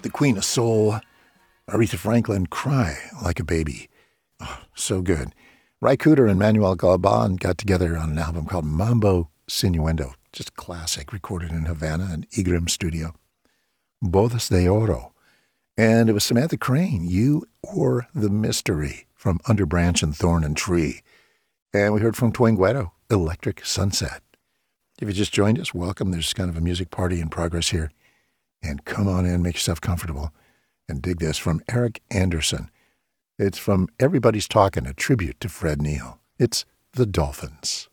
the Queen of Soul, Aretha Franklin, Cry Like a Baby. Oh, so good. Ry Cooder and Manuel Galban got together on an album called Mambo Sinuendo, just classic, recorded in Havana and Igrim Studio. Bodas de Oro. And it was Samantha Crane, You or the Mystery, from Under Branch and Thorn and Tree. And we heard from Twain Guero, Electric Sunset. If you just joined us, welcome. There's kind of a music party in progress here. And come on in, make yourself comfortable, and dig this from Eric Anderson. It's from Everybody's Talking, a tribute to Fred Neil. It's The Dolphins.